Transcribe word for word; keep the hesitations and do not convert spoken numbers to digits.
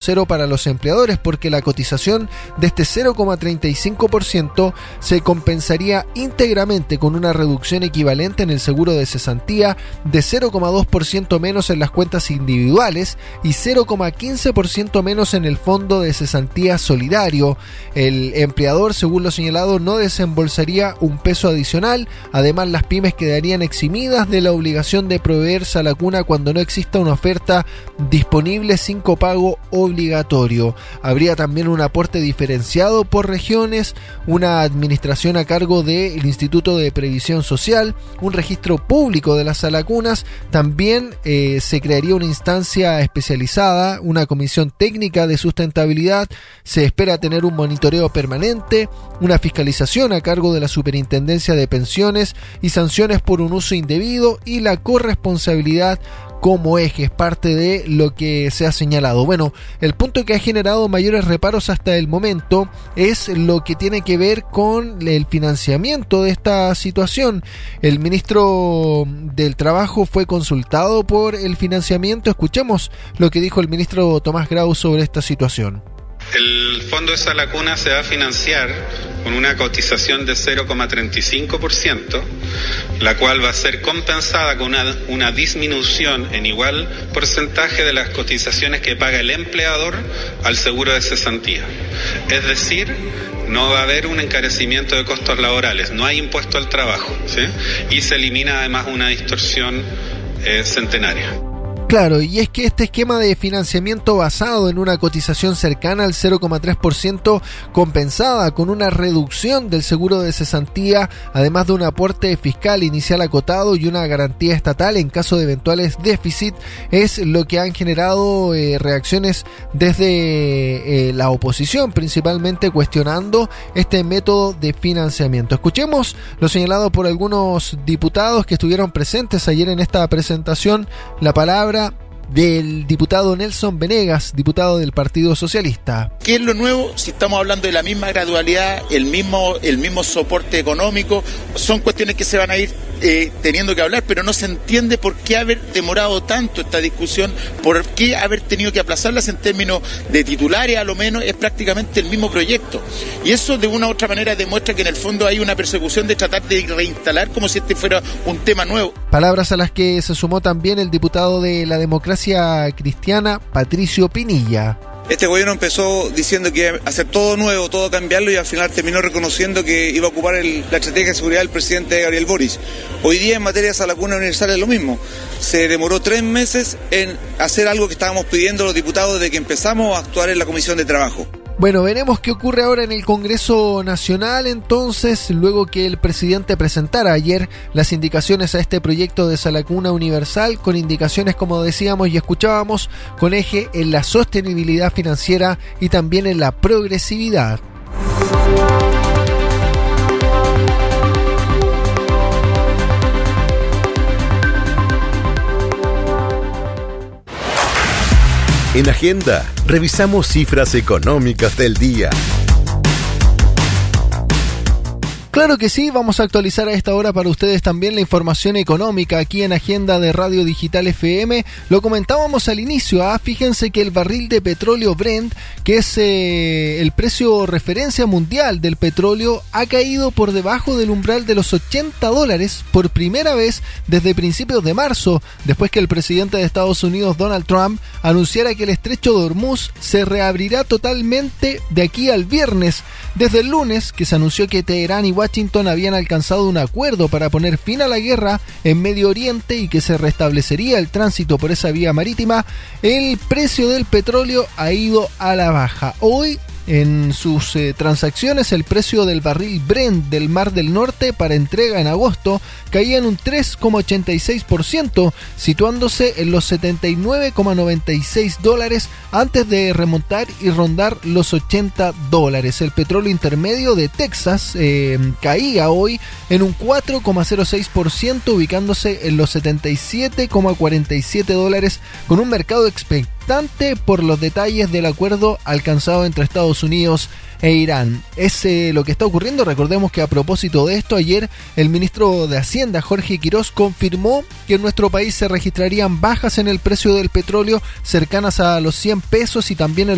cero para los empleadores, porque la cotización de este cero coma treinta y cinco por ciento se compensaría íntegramente con una reducción equivalente en el seguro de cesantía de cero coma dos por ciento menos en las cuentas individuales y cero coma quince por ciento menos en el fondo de cesantía solidario. El empleador, según lo señalado, no desembolsaría un peso adicional. Además, las pymes quedarían eximidas de la obligación de proveerse a la cuna cuando no exista una oferta disponible sin copago obligatorio. Habría también un aporte diferenciado por regiones, una administración a cargo del Instituto de Previsión Social, un registro público de las salacunas. También eh, se crearía una instancia especializada, una comisión técnica de sustentabilidad. Se espera tener un monitoreo permanente, una fiscalización a cargo de la Superintendencia de Pensiones y sanciones por un uso indebido y la corresponsabilidad como eje, es parte de lo que se ha señalado. Bueno, el punto que ha generado mayores reparos hasta el momento es lo que tiene que ver con el financiamiento de esta situación. El ministro del Trabajo fue consultado por el financiamiento. Escuchemos lo que dijo el ministro Tomás Grau sobre esta situación. El fondo de Salacuna se va a financiar con una cotización de cero coma treinta y cinco por ciento, la cual va a ser compensada con una, una disminución en igual porcentaje de las cotizaciones que paga el empleador al seguro de cesantía. Es decir, no va a haber un encarecimiento de costos laborales, no hay impuesto al trabajo, ¿sí? Y se elimina además una distorsión eh, centenaria. Claro, y es que este esquema de financiamiento basado en una cotización cercana al cero coma tres por ciento compensada con una reducción del seguro de cesantía, además de un aporte fiscal inicial acotado y una garantía estatal en caso de eventuales déficit, es lo que han generado eh, reacciones desde eh, la oposición, principalmente cuestionando este método de financiamiento. Escuchemos lo señalado por algunos diputados que estuvieron presentes ayer en esta presentación. La palabra del diputado Nelson Venegas, diputado del Partido Socialista. ¿Qué es lo nuevo? Si estamos hablando de la misma gradualidad, el mismo, el mismo soporte económico, son cuestiones que se van a ir eh, teniendo que hablar, pero no se entiende por qué haber demorado tanto esta discusión, por qué haber tenido que aplazarlas en términos de titulares, a lo menos es prácticamente el mismo proyecto. Y eso de una u otra manera demuestra que en el fondo hay una persecución de tratar de reinstalar como si este fuera un tema nuevo. Palabras a las que se sumó también el diputado de la Democracia Cristiana, Patricio Pinilla. Este gobierno empezó diciendo que iba a hacer todo nuevo, todo cambiarlo, y al final terminó reconociendo que iba a ocupar el, la estrategia de seguridad del presidente Gabriel Boric. Hoy día en materia de Salacuna Universal es lo mismo. Se demoró tres meses en hacer algo que estábamos pidiendo los diputados desde que empezamos a actuar en la Comisión de Trabajo. Bueno, veremos qué ocurre ahora en el Congreso Nacional entonces, luego que el presidente presentara ayer las indicaciones a este proyecto de Salacuna Universal, con indicaciones, como decíamos y escuchábamos, con eje en la sostenibilidad financiera y también en la progresividad. En Agenda, revisamos cifras económicas del día. Claro que sí, vamos a actualizar a esta hora para ustedes también la información económica aquí en Agenda de Radio Digital F M. Lo comentábamos al inicio, ¿ah? Fíjense que el barril de petróleo Brent, que es eh, el precio referencia mundial del petróleo, ha caído por debajo del umbral de los ochenta dólares por primera vez desde principios de marzo, después que el presidente de Estados Unidos, Donald Trump, anunciara que el estrecho de Hormuz se reabrirá totalmente de aquí al viernes. Desde el lunes, que se anunció que Teherán y Washington habían alcanzado un acuerdo para poner fin a la guerra en Medio Oriente y que se restablecería el tránsito por esa vía marítima, el precio del petróleo ha ido a la baja. Hoy, en sus eh, transacciones, el precio del barril Brent del Mar del Norte para entrega en agosto caía en un tres coma ochenta y seis por ciento, situándose en los setenta y nueve coma noventa y seis dólares antes de remontar y rondar los ochenta dólares. El petróleo intermedio de Texas eh, caía hoy en un cuatro coma cero seis por ciento, ubicándose en los setenta y siete coma cuarenta y siete dólares, con un mercado expectante por los detalles del acuerdo alcanzado entre Estados Unidos e Irán. Es eh, lo que está ocurriendo. Recordemos que a propósito de esto, ayer el ministro de Hacienda, Jorge Quirós, confirmó que en nuestro país se registrarían bajas en el precio del petróleo cercanas a los cien pesos y también en